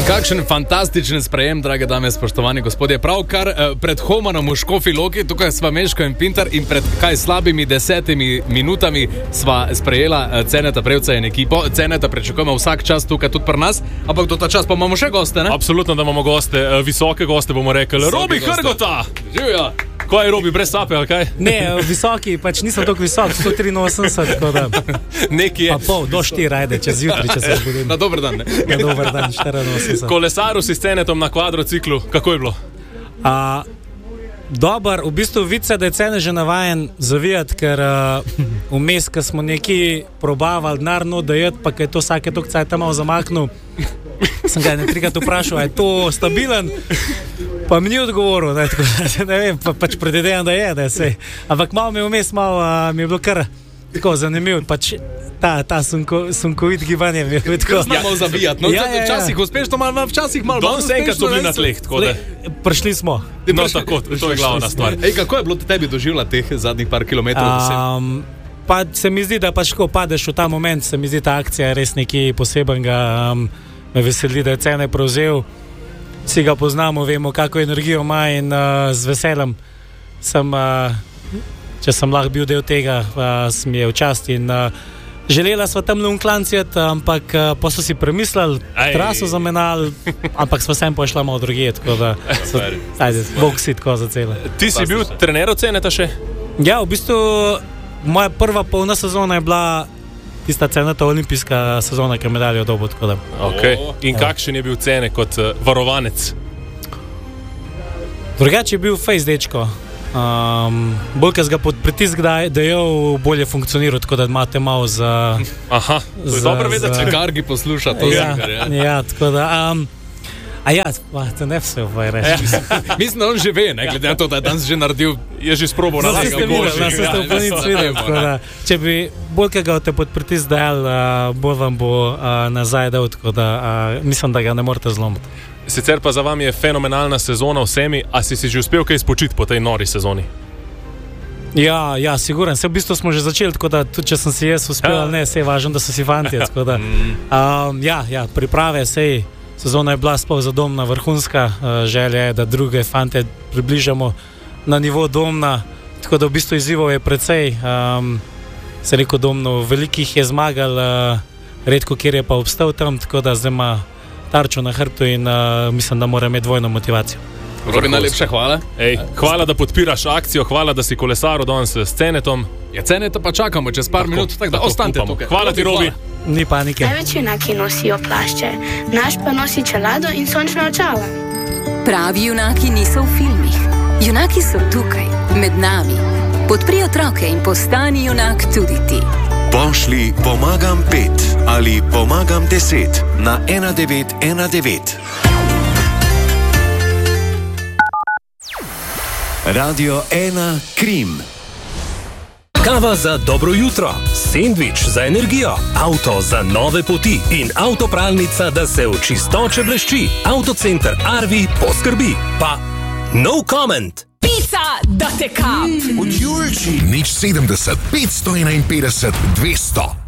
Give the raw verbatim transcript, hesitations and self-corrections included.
Kakšen fantastičen sprejem, drage dame, spoštovani gospodje. Pravkar eh, pred Homanom v Škofji Loki, tukaj sva Meško in Pintar in pred kaj slabimi desetimi minutami sva sprejela eh, Ceneta Prevca in ekipo. Ceneta pričakujemo vsak čas tukaj tudi pri nas, ampak do ta čas pa imamo še goste, ne? Absolutno, da imamo goste, eh, visoke goste bomo rekli. Robi Hrgota! Živja! Kaj je Robi, brez sape ali kaj? Ne, visoki, pač nisem toliko visok, sto triinosemdeset, tako da. Nekje. Pa pol, do štiri, ajde, čez jutri, če se zbudim. Na dober dan, ne? Na dober dan, štiriinosemdeset. Kolesaru si s Cenetom na kvadrociklu, kako je bilo? A, dober, v bistvu vidi se, da je Cene že navajen zavijati, ker vmes, ko smo neki probavali narno dajeti, pa kaj to vsake tok cajta malo zamaknil, sem ga ne trikrat vprašal, je to stabilen? Pa mi ni odgovoril, ne, tako, ne vem, pa, pač predvidevam, da je, da je vse. Ampak malo mi je vmes, malo a, mi je bilo kar tako zanimivo, pač ta, ta sunko, sunkovit gibanje mi je bilo tako. Znamo zavijati, no, Ja, ja, ja. včasih uspešno, malo, včasih malo. Danes enkrat so bili na tleh, tako da. Prišli smo. No, tako, to je glavna stvar. Ej, kako je bilo tebi doživljati teh zadnjih par kilometrov? Um, pa se mi zdi, da pač ko padeš v ta moment, se mi zdi ta akcija res nekaj posebenega. Um, me veseli, da je Cene prevzel. Vsi ga poznamo, vemo, kako energijo ima in uh, z veseljem sem, uh, če sem lahko bil del tega, uh, sem je v čast in uh, želela sva tam lunklancijati, ampak uh, pa so si premislili, traso zamenjali, ampak sva sem pošla malo drugje, tako da so, ajde, bog si tako za celo. Ti si bil trener od Ceneta še? Ja, v bistvu moja prva polna sezona je bila tista Ceneta olimpijska sezona, ki je medaljo dobil, tako da. Okay. In kakšen je bil Cene kot uh, varovanec? Drugače je bil fejs dečko. Um, bolj, ko ga pod pritisk dajal, bolje funkcionira, tako da imate malo za... Aha, to je dobro vedeti, če Gargi posluša to. Ja, zikar, ja. ja, tako da... Um, a ja, pa, to ne vse upaj reči. Ja. Mislim, da on že ve, ne, glede na to, da je danes že naredil. Je že sprobal na Vsi ste videli, da ste v planici videli, tako da... Če bi bolj, ko ga te pod pritisk dajal, uh, bolj vam bo uh, nazaj dal, tako da uh, mislim, da ga ne morete zlomiti. Sicer pa za vami je fenomenalna sezona vsemi, a si si že uspel kaj spočiti po tej nori sezoni? Ja, ja, siguren. Se v bistvu smo že začeli, tako da tudi če sem si jaz uspel, ja. Ne, se je važno, da so si fantje, tako da... Um, ja, ja, priprave, sej, sezona je bila sploh za Domna vrhunska, uh, želja je, da druge fante približamo na nivo Domna, tako da v bistvu izzivov je precej. Um, se rekel Domno, velikih je zmagal, uh, redko kjer je pa obstal tam, tako da zdaj ima tarčo na hrbtu in uh, mislim, da mora imeti dvojno motivacijo. Robi, najlepša hvala. Ej, hvala, da podpiraš akcijo, hvala, da si kolesaril danes s Cenetom. Ja, Ceneta pa čakamo čez par Tako, minut, tako da tako, ostanite upamo. tukaj. Hvala ti, Robi. Ni panike. Največ junaki nosijo plašče, naš pa nosi čelado in sončna očala. Pravi junaki niso v filmih. Junaki so tukaj, med nami. Podpri otroke in postani junak tudi ti. Pošli pomagam pet ali pomagam deset na ena devet ena devet. Radio ena Krim. Kava za dobro jutro, sendvič za energijo, avto za nove poti in avtopralnica, da se v čistoče blešči. Avtocenter Arvi poskrbi. Pa no comment! Pica, da te kap! Nič sedemdeset, petsto enainpetdeset, dvesto.